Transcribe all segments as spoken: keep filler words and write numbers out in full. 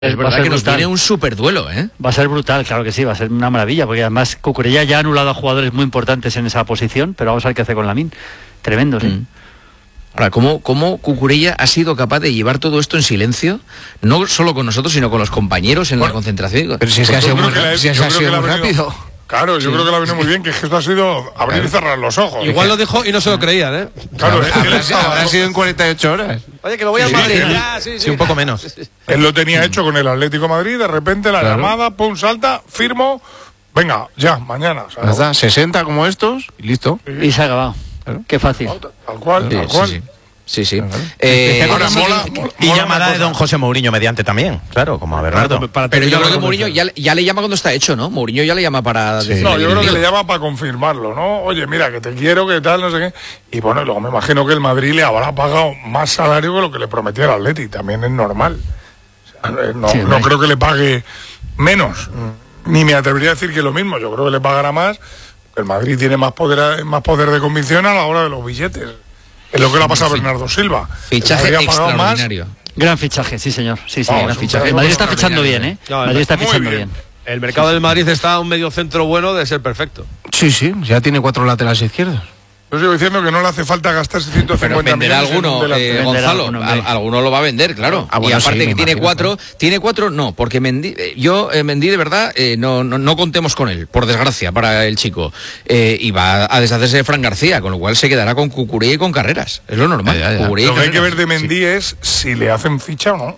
Es verdad que nos viene un super duelo, ¿eh? Va a ser brutal, claro que sí, va a ser una maravilla, porque además Cucurella ya ha anulado a jugadores muy importantes en esa posición, pero vamos a ver qué hace con Lamine. Tremendo, ¿sí? Mm. Ahora, ¿cómo, ¿cómo Cucurella ha sido capaz de llevar todo esto en silencio? No solo con nosotros, sino con los compañeros en bueno, la concentración. Pero si es que ha sido muy, la, si es que ha sido muy rápido. Claro, yo sí. creo que la venido muy bien, que esto ha sido abrir claro. y cerrar los ojos. Igual lo dejó y no se lo creían, ¿eh? Claro, es que habrá, sido, habrá sido en cuarenta y ocho horas. Oye, que me voy al sí, Madrid. Sí, ya, sí, sí. sí, un poco menos. Él lo tenía hecho con el Atlético de Madrid, de repente la claro. llamada, pum, salta, firmo, venga, ya, mañana. Hasta sesenta como estos y listo. Sí. Y se ha acabado. Claro. Qué fácil. Tal cual, sí, tal cual. Sí, sí. Sí, sí. Eh, ahora, mola, mola, y mola llamada de don José Mourinho mediante también, claro, como a Bernardo. Claro, para pero yo creo que Mourinho ya, ya le llama cuando está hecho, ¿no? Mourinho ya le llama para... Sí. No, yo creo que le llama para confirmarlo, ¿no? Oye, mira, que te quiero, que tal, no sé qué. Y bueno, luego me imagino que el Madrid le habrá pagado más salario que lo que le prometía el Atleti, también es normal. O sea, no, sí, no creo que le pague menos, ni me atrevería a decir que lo mismo, yo creo que le pagará más. El Madrid tiene más poder, más poder de convicción a la hora de los billetes. Es lo que le ha pasado a Bernardo Silva. Fichaje extraordinario. Más. Gran fichaje, sí señor. Sí, sí, no, gran fichaje. El Madrid está fichando bien, ¿eh? No, Madrid está fichando bien. bien. El mercado del Madrid está a un medio centro bueno de ser perfecto. Sí, sí, ya tiene cuatro laterales izquierdos. Yo sigo diciendo que no le hace falta gastarse ciento cincuenta millones. Alguno, eh, Gonzalo, alguno, al, alguno lo va a vender, claro. Ah, bueno, y aparte sí, que tiene cuatro, ¿no? tiene cuatro, no, porque Mendy, eh, yo eh, Mendy de verdad eh, no, no, no contemos con él, por desgracia para el chico. Eh, y va a deshacerse de Fran García, con lo cual se quedará con Cucurella y con Carreras. Es lo normal. Ya, ya, ya. Lo que hay que ver de Mendy sí. es si le hacen ficha o no.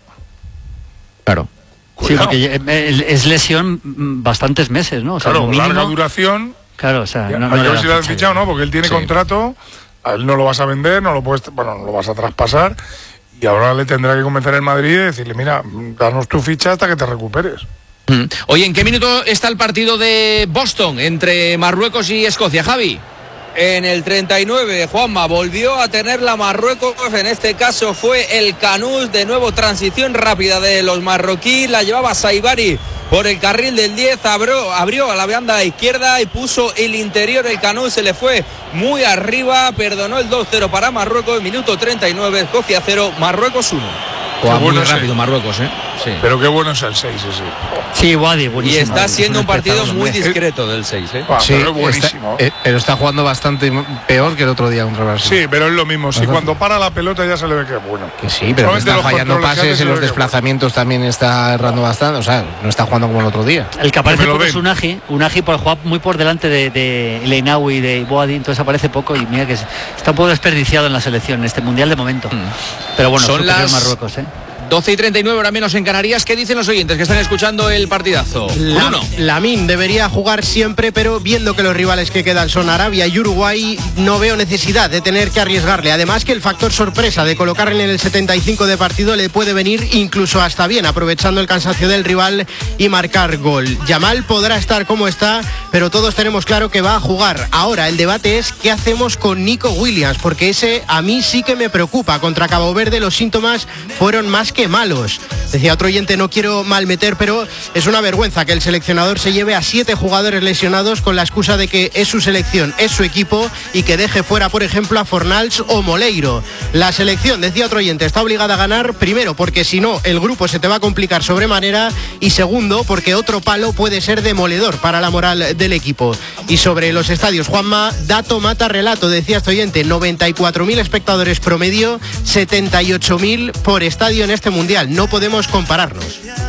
Claro. Sí, porque es lesión bastantes meses, ¿no? O sea, claro, mínimo... larga duración. Claro, o sea, ya, no, hay no que ver si le han fichado o no, porque él tiene sí. contrato, a él no lo vas a vender, no lo puedes, bueno, no lo vas a traspasar, y ahora le tendrá que convencer el Madrid y decirle, mira, danos tu ficha hasta que te recuperes. Mm. Oye, ¿en qué minuto está el partido de Boston entre Marruecos y Escocia, Javi? En el treinta y nueve, Juanma, volvió a tener la Marruecos, en este caso fue el Canús, de nuevo transición rápida de los marroquíes, la llevaba Saibari por el carril del diez, abrió, abrió a la banda izquierda y puso el interior, el Canús se le fue muy arriba, perdonó el dos cero para Marruecos, minuto treinta y nueve, Escocia cero, Marruecos uno. Wow, muy rápido Marruecos, ¿eh? Sí. Pero qué bueno es el seis ese. Sí, Wadi, buenísimo. Y está siendo un partido muy discreto del seis, ¿eh? Ah, sí, pero es buenísimo. Está, eh, pero está jugando bastante peor que el otro día un reverso. Sí, pero es lo mismo. Si cuando para la pelota ya se le ve que es bueno. Que sí, pero está fallando pases, en los desplazamientos también está errando bastante. O sea, no está jugando como el otro día. El que aparece poco es Unagi. Unagi por jugar muy por delante de, de Leinawi y de Boadi, entonces aparece poco y mira que está un poco desperdiciado en la selección, en este mundial de momento. Mm. Pero bueno, son las Marruecos, ¿eh? doce y treinta y nueve, ahora menos en Canarias. ¿Qué dicen los oyentes que están escuchando el partidazo? La, Lamine debería jugar siempre, pero viendo que los rivales que quedan son Arabia y Uruguay, no veo necesidad de tener que arriesgarle. Además que el factor sorpresa de colocarle en el setenta y cinco de partido le puede venir incluso hasta bien, aprovechando el cansancio del rival y marcar gol. Yamal podrá estar como está, pero todos tenemos claro que va a jugar. Ahora el debate es qué hacemos con Nico Williams, porque ese a mí sí que me preocupa. Contra Cabo Verde los síntomas fueron más que malos. Decía otro oyente, no quiero malmeter, pero es una vergüenza que el seleccionador se lleve a siete jugadores lesionados con la excusa de que es su selección, es su equipo y que deje fuera, por ejemplo, a Fornals o Moleiro. La selección, decía otro oyente, está obligada a ganar, primero porque si no el grupo se te va a complicar sobremanera y segundo porque otro palo puede ser demoledor para la moral del equipo. Y sobre los estadios, Juanma, dato mata relato, decía este oyente, noventa y cuatro mil espectadores promedio, setenta y ocho mil por estadio en este mundial. No podemos compararnos.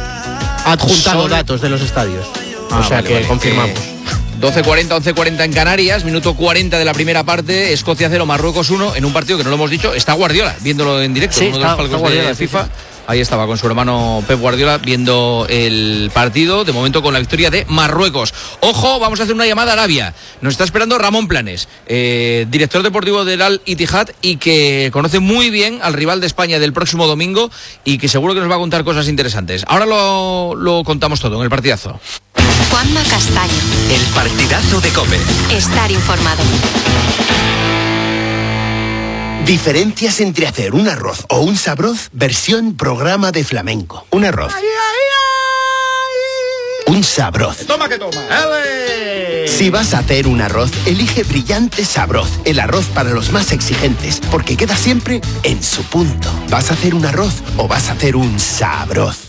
Adjuntado Son... datos de los estadios. Ah, o sea vale, que vale. confirmamos. Eh... doce cuarenta, once cuarenta en Canarias, minuto cuarenta de la primera parte, Escocia cero, Marruecos uno, en un partido que no lo hemos dicho, está Guardiola, viéndolo en directo, sí, uno está, de los palcos Guardiola, de FIFA. Sí, sí. Ahí estaba con su hermano Pep Guardiola viendo el partido, de momento con la victoria de Marruecos. Ojo, vamos a hacer una llamada a Arabia. Nos está esperando Ramón Planes, eh, director deportivo del Al Ittihad y que conoce muy bien al rival de España del próximo domingo y que seguro que nos va a contar cosas interesantes. Ahora lo, lo contamos todo en el partidazo. Juanma Castaño. El partidazo de COPE. Estar informado. Diferencias entre hacer un arroz o un sabroz, versión programa de flamenco. Un arroz. Ay, ay, ay. Un sabroz. Toma que toma. ¡Ale! Si vas a hacer un arroz, elige Brillante Sabroz, el arroz para los más exigentes, porque queda siempre en su punto. ¿Vas a hacer un arroz o vas a hacer un sabroz?